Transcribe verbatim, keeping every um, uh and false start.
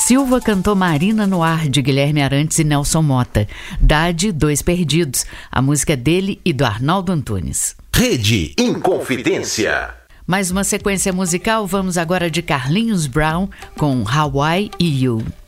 Silva cantou Marina no Ar, de Guilherme Arantes e Nelson Mota. Dade, Dois Perdidos, a música dele e do Arnaldo Antunes. Rede Inconfidência. Mais uma sequência musical, vamos agora de Carlinhos Brown com Hawaii e You.